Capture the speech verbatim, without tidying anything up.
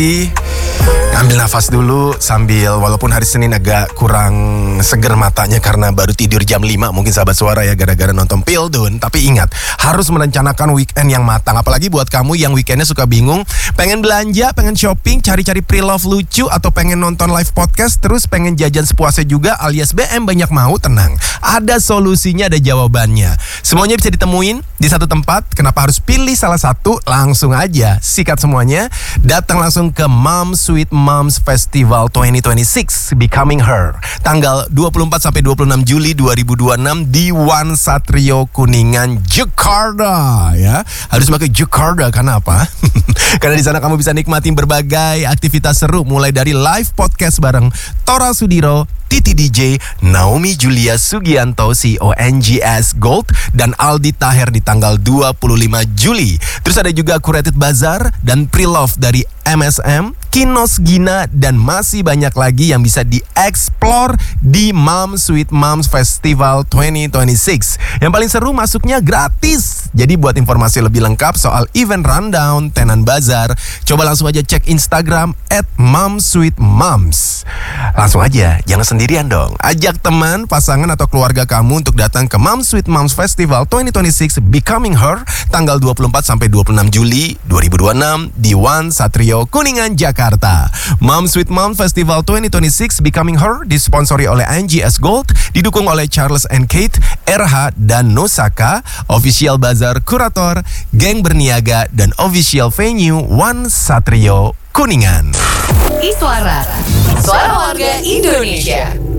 Ambil nafas dulu sambil walaupun hari Senin agak kurang seger matanya karena baru tidur jam lima mungkin sahabat suara ya gara-gara nonton Pildun. Tapi ingat, harus merencanakan weekend yang matang. Apalagi buat kamu yang weekendnya suka bingung, pengen belanja, pengen shopping, cari-cari pre-love lucu, atau pengen nonton live podcast, terus pengen jajan sepuasnya juga alias B M banyak mau. Tenang, ada solusinya, ada jawabannya. Semuanya bisa ditemuin di satu tempat. Kenapa harus pilih salah satu? Langsung aja, sikat semuanya, datang langsung ke Mom Sweet Moms Festival dua ribu dua puluh enam Becoming Her tanggal dua puluh empat sampai dua puluh enam Juli dua ribu dua puluh enam di One Satrio Kuningan, Jakarta ya. Harus pakai Jakarta karena apa? Karena di sana kamu bisa nikmatin berbagai aktivitas seru mulai dari live podcast bareng Tora Sudiro, Titi D J, Naomi Julia Sugianto C O N G S Gold, dan Aldi Taher di tanggal dua puluh lima Juli. Terus ada juga Curated Bazaar dan Pre-Love dari M S M, Kinos Gina, dan masih banyak lagi yang bisa dieksplor di Mom Sweet Moms Festival dua ribu dua puluh enam. Yang paling seru masuknya gratis. Jadi buat informasi lebih lengkap soal event rundown Tenan Bazar, coba langsung aja cek Instagram at momsweetmoms. Langsung aja, jangan sendirian dong. Ajak teman, pasangan, atau keluarga kamu untuk datang ke Mom Sweet Moms Festival dua ribu dua puluh enam Becoming Her tanggal dua puluh empat sampai dua puluh enam Juli dua ribu dua puluh enam di One Satrio Kuningan, Jakarta. Mom Sweet Moms Festival dua ribu dua puluh enam Becoming Her disponsori oleh N G S Gold, didukung oleh Charles and Kate, R H, dan Nosaka, Official Bazar Kurator, Geng Berniaga, dan Official Venue One Satrio Kuningan. Iswara, suara warga Indonesia.